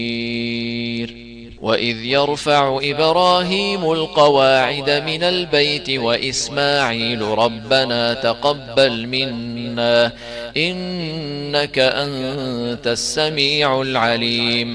وإذ يرفع إبراهيم القواعد من البيت وإسماعيل ربنا تقبل منا إنك أنت السميع العليم